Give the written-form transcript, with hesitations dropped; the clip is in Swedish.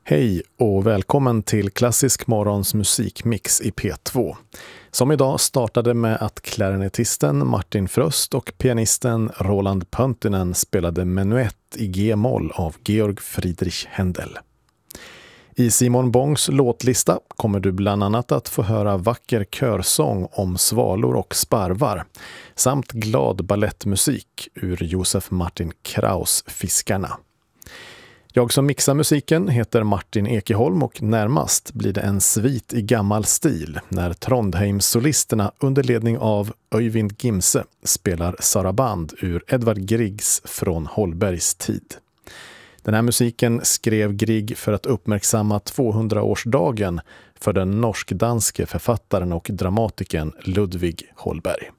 Hej och välkommen till Klassisk morgons musikmix i P2. Som idag startade med att klarinettisten Martin Fröst och pianisten Roland Pöntinen spelade Menuett i G-moll av Georg Friedrich Händel. I Simon Bongs låtlista kommer du bland annat att få höra vacker körsång om svalor och sparvar samt glad ballettmusik ur Josef Martin Kraus Fiskarna. Jag som mixar musiken heter Martin Ekeholm och närmast blir det en svit i gammal stil när Trondheimssolisterna under ledning av Öyvind Gimse spelar Saraband ur Edvard Griegs Från Holbergs tid. Den här musiken skrev Grieg för att uppmärksamma 200-årsdagen för den norsk-danske författaren och dramatikern Ludvig Holberg.